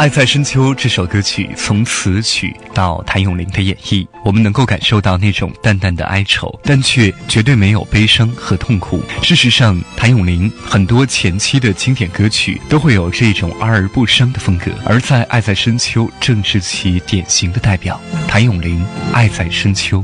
爱在深秋》这首歌曲，从词曲到谭咏麟的演绎，我们能够感受到那种淡淡的哀愁，但却绝对没有悲伤和痛苦。事实上，谭咏麟很多前期的经典歌曲都会有这种哀而不伤的风格，而在《爱在深秋》正是其典型的代表。谭咏麟《爱在深秋》。